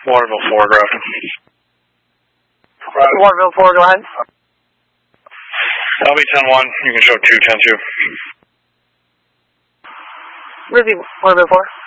Waterville 4, Grafton. Waterville 4, go ahead. LB 10-1, you can show 2, 10-2. Repeat, Waterville 4.